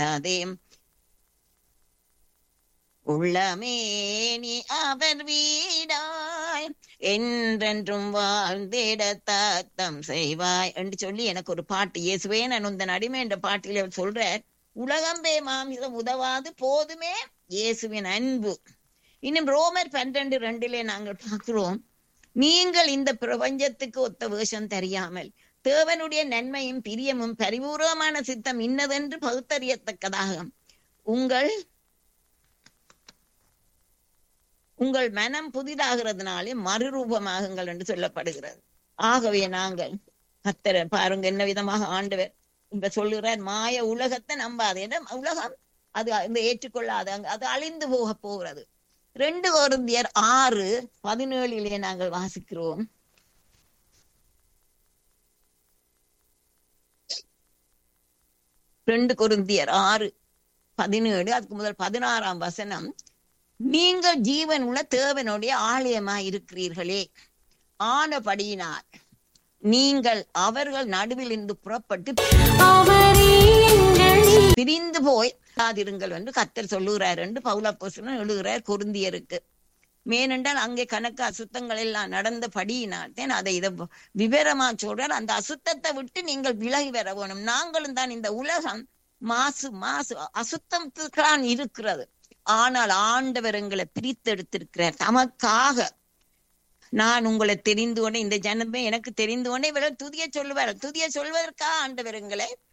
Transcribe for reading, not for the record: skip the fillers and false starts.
அதே உள்ளமே நீ அவர் வீடாய் என்றென்றும் வாழ்ந்திட தாத்தம் செய்வாய் என்று சொல்லி எனக்கு ஒரு பாட்டு, இயேசுவே நான் உந்தன் அடிமை என்ற பாட்டில சொல்றார். உலகம்பே மாமிசம் உதவாது போதுமே இயேசுவின் அன்பு. இன்னும் ரோமர் 12:2 நாங்கள் பார்க்கிறோம், நீங்கள் இந்த பிரபஞ்சத்துக்கு ஒத்த வேஷம் தெரியாமல் தேவனுடைய நன்மையும் பிரியமும் பரிபூர்வமான சித்தம் இன்னதென்று பகுத்தறியத்தக்கதாக உங்கள் மனம் புதிதாகிறதுனாலே மறுரூபமாகுங்கள் என்று சொல்லப்படுகிறது. ஆகவே நாங்கள் கர்த்தரை பாருங்க என்ன விதமாக ஆண்டவர் இப்ப சொல்லுகிறார், மாய உலகத்தை நம்பாது. உலகம் அது ஏற்றுக்கொள்ளாது, அது அழிந்து போகிறது. 2 கொரிந்தியர் 6:17 நாங்கள் வாசிக்கிறோம். 2 கொரிந்தியர் 6:17 அதுக்கு முதல் 16ஆம் வசனம், நீங்கள் ஜீவன் உள்ள தேவனுடைய ஆலயமாய் இருக்கிறீர்களே, ஆனபடியினால் நீங்கள் அவர்கள் நடுவில் இருந்து புறப்பட்டு பிரிந்து போய் இருங்கள் என்று கர்த்தர் சொல்லுகிறார் என்று பவுல் அப்போஸ்தலன் எழுதுகிறார் கொரிந்தியருக்கு. மேனென்றால் அங்கே கணக்கு அசுத்தங்கள் எல்லாம் நடந்தபடியினால்தான் அதை இதை விவரமா சொல்றார். அந்த அசுத்தத்தை விட்டு நீங்கள் விலகி வர வேணும். நாங்களும் தான் இந்த உலகம் மாசு அசுத்தத்துக்கான் இருக்கிறது. ஆனால் ஆண்டவர் எங்களை பிரித்தெடுத்திருக்கிறார் தமக்காக. நான் உங்களை தெரிந்து கொண்டே, இந்த ஜனமே எனக்கு தெரிந்து கொண்டே இவர்கள் துதிய சொல்லுவார்கள். துதிய சொல்வதற்காக ஆண்டவர் எங்களை